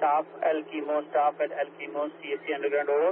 staff, L Chemo staff at L Chemo, CSC Underground, over.